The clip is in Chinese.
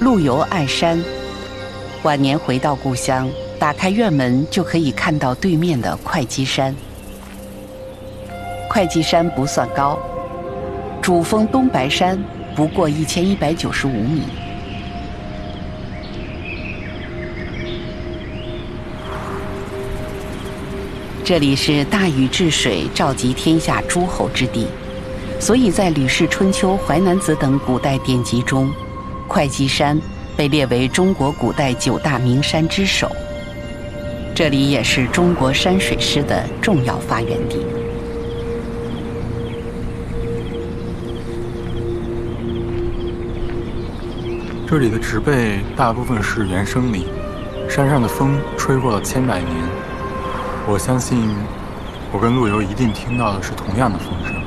陆游爱山，晚年回到故乡，打开院门就可以看到对面的会稽山。会稽山不算高，主峰东白山不过1195米。这里是大禹治水、召集天下诸侯之地，所以在《吕氏春秋》《淮南子》等古代典籍中，会稽山被列为中国古代9大名山之首。这里也是中国山水诗的重要发源地。 这里的植被大部分是原生林，山上的风吹过了千百年。我相信，我跟陆游一定听到的是同样的风声。